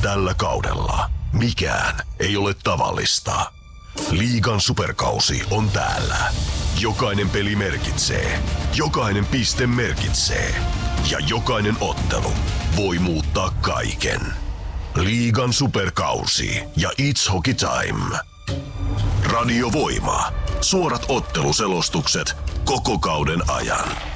Tällä kaudella mikään ei ole tavallista. Liigan superkausi on täällä. Jokainen peli merkitsee, jokainen piste merkitsee ja jokainen ottelu voi muuttaa kaiken. Liigan superkausi ja It's Hockey Time. Radio Voima. Suorat otteluselostukset koko kauden ajan.